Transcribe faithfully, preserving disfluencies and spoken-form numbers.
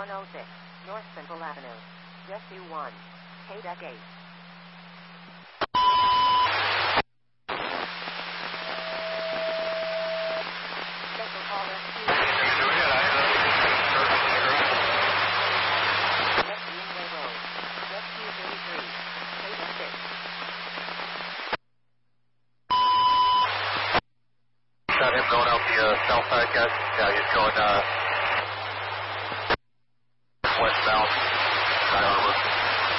one oh six, North Central Avenue. Rescue one. K deck eight. Special call rescue. Rescue Way Road. Rescue thirty-three. K deck six. Got him going out the uh, south side, guys. Yeah, he's going uh, westbound, Sky Harbor.